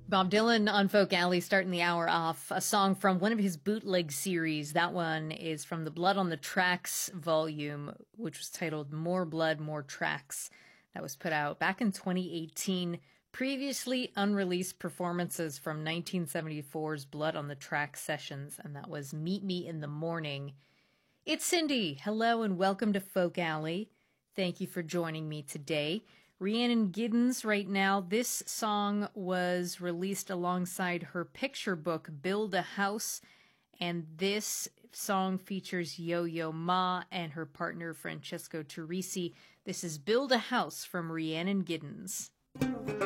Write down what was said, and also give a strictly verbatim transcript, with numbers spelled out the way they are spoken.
Bob Dylan on Folk Alley starting the hour off. A song from one of his bootleg series. That one is from the Blood on the Tracks volume, which was titled More Blood, More Tracks. That was put out back in twenty eighteen. Previously unreleased performances from nineteen seventy-four's Blood on the Tracks sessions, and that was Meet Me in the Morning. It's Cindy. Hello and welcome to Folk Alley. Thank you for joining me today. Rhiannon Giddens right now. This song was released alongside her picture book, Build a House. And this song features Yo-Yo Ma and her partner, Francesco Turrisi. This is Build a House from Rhiannon Giddens.